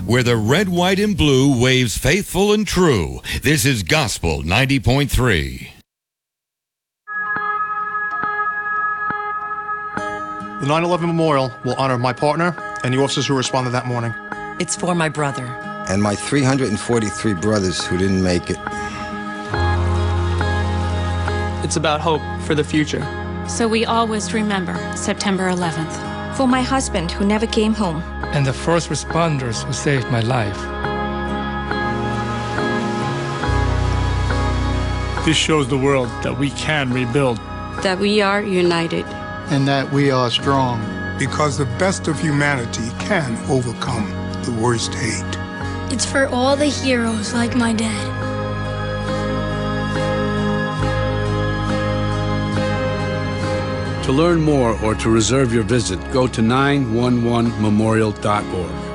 where the red, white, and blue waves faithful and true. This is Gospel 90.3. The 9/11 Memorial will honor my partner and the officers who responded that morning. It's for my brother. And my 343 brothers who didn't make it. It's about hope for the future. So we always remember September 11th. For my husband who never came home. And the first responders who saved my life. This shows the world that we can rebuild. That we are united. And that we are strong. Because the best of humanity can overcome the worst hate. It's for all the heroes like my dad. To learn more or to reserve your visit, go to 911memorial.org.